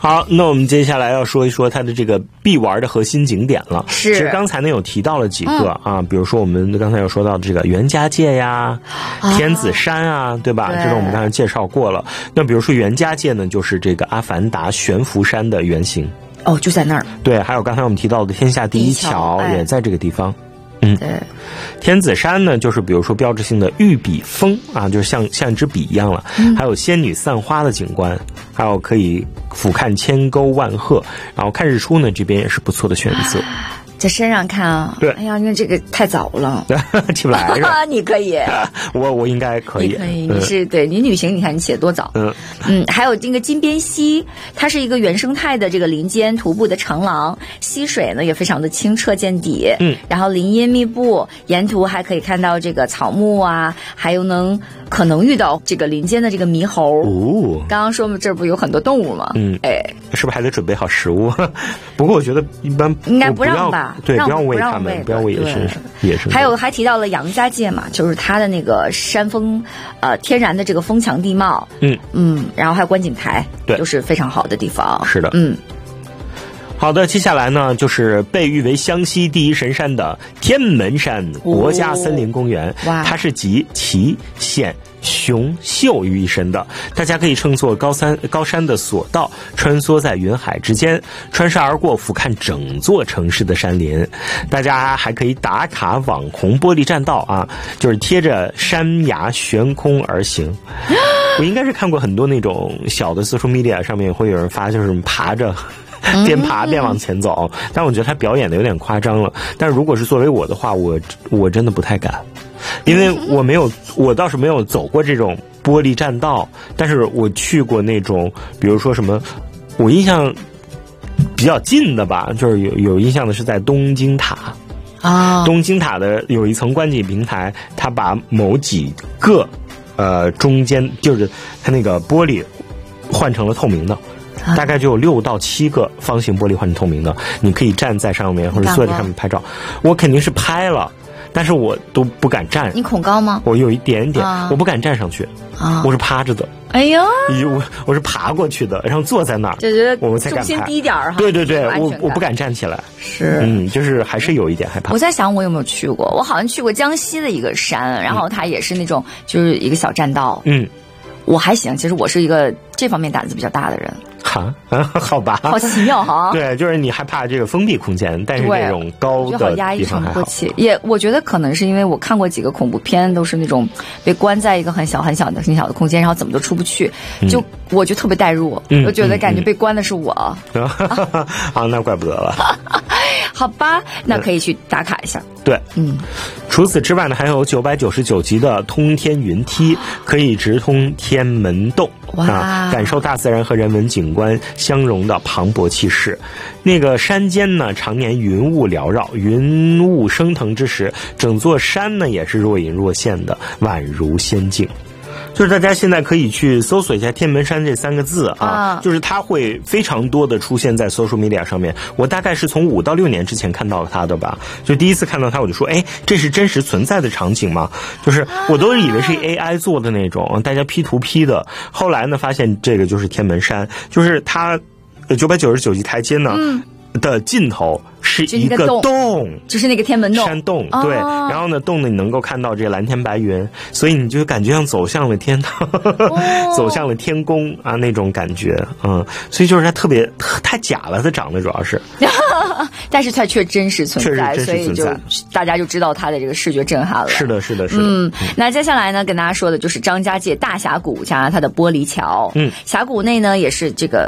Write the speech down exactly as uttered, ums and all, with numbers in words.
好，那我们接下来要说一说它的这个必玩的核心景点了。 是， 其实刚才呢有提到了几个、嗯、啊，比如说我们刚才有说到这个袁家界呀、啊、天子山啊，对吧？对，这个我们刚才介绍过了。那比如说袁家界呢，就是这个阿凡达悬浮山的原型。 哦，就在那儿。 对，还有刚才我们提到的天下第一桥也在这个地方。嗯， 对。 天子山呢，就是比如说标志性的玉笔峰啊，就是像像一支笔一样了。嗯、还有仙女散花的景观，还有可以俯瞰千沟万壑，然后看日出呢，这边也是不错的选择。 在山上看啊， 对， 哎呀，因为这个太早了， 起不来是吧？ 你可以， 我我应该可以， 你可以，你是、嗯、对你旅行，你看你起得多早， 嗯嗯，还有这个金边溪，它是一个原生态的这个林间徒步的长廊，溪水呢也非常的清澈见底， 嗯， 然后林荫密布，沿途还可以看到这个草木啊，还有能可能遇到这个林间的这个猕猴， 哦， 刚刚说嘛，这不有很多动物吗？ 嗯， 哎， 是不是还得准备好食物？不过我觉得一般应该不让吧。 对， 不要喂他们，不要喂野生野生。 还有还提到了杨家界嘛，就是它的那个山峰，呃，天然的这个峰墙地貌， 嗯嗯，然后还有观景台， 对， 都是非常好的地方。 是的， 嗯。 好的，接下来呢，就是被誉为湘西第一神山的天门山国家森林公园， 哦、 它是集奇险雄秀于一身的，大家可以乘坐高山高山的索道，穿梭在云海之间，穿沙而过，俯瞰整座城市的山林。大家还可以打卡网红玻璃栈道啊，就是贴着山崖悬空而行。我应该是看过很多那种小的 social media 上面会有人发，就是爬着边爬边往前走，但我觉得他表演的有点夸张了。但是如果是作为我的话，我我真的不太敢，因为我没有，我倒是没有走过这种玻璃栈道，但是我去过那种，比如说什么，我印象比较近的吧，就是有有印象的是在东京塔。 啊， 东京塔的有一层观景平台，它把某几个呃中间就是它那个玻璃换成了透明的。大概就有六到七个方形玻璃换成透明的，你可以站在上面或者坐在上面拍照。我肯定是拍了，但是我都不敢站。 你恐高吗？ 我有一点点， 啊、 我不敢站上去。 啊， 我是趴着的。 哎呦， 我我是爬过去的，然后坐在那儿， 就觉得我们才敢拍。 重心低点儿哈。 对对对，我我不敢站起来。 是， 嗯，就是还是有一点害怕。 我在想我有没有去过，我好像去过江西的一个山，然后它也是那种就是一个小栈道。 嗯。 我还行，其实我是一个这方面胆子比较大的人。 哈，好吧， 好奇妙哈。 对，就是你害怕这个封闭空间，但是这种高的地方还好。 好压抑，喘不过气。也，我觉得可能是因为我看过几个恐怖片，都是那种被关在一个很小很小的很小的空间，然后怎么都出不去，就、嗯、我就特别代入， 嗯、 我觉得感觉被关的是我。 嗯、啊，啊，那怪不得了。 好吧，那可以去打卡一下。 对， 嗯。 除此之外呢，还有九百九十九级的通天云梯，可以直通天门洞啊，感受大自然和人文景观相融的磅礴气势。那个山间呢，常年云雾缭绕，云雾升腾之时，整座山呢也是若隐若现的，宛如仙境。就是大家现在可以去搜索一下天门山这三个字啊， 啊就是它会非常多的出现在 social media 上面。我大概是从五到六年之前看到了它的吧，就第一次看到它我就说，哎，这是真实存在的场景吗？就是我都以为是 A I 做的那种，大家 P 图 P 的。后来呢，发现这个就是天门山，就是它九百九十九级台阶呢、嗯、的尽头。是一个洞， 就是那个天门洞， 山洞，对。哦、然后呢，洞呢你能够看到这个蓝天白云，所以你就感觉像走向了天堂，哦、走向了天宫啊那种感觉，嗯。所以就是它特别太假了，它长得主要是， 但是它却真实存在， 真实存在， 所以就大家就知道它的这个视觉震撼了。 是的，是的，是的。 嗯，那接下来呢，跟大家说的就是张家界大峡谷加它的玻璃桥。 嗯， 峡谷内呢也是这个